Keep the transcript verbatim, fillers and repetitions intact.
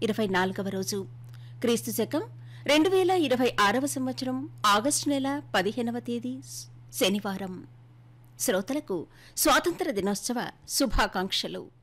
ఇరవై నాలుగవ రోజు క్రీస్తు శకం రెండు వేల ఇరవై ఆరవ సంవత్సరం ఆగస్టు నెల పదిహేనవ తేదీ శనివారం. శ్రోతలకు స్వాతంత్ర దినోత్సవ శుభాకాంక్షలు.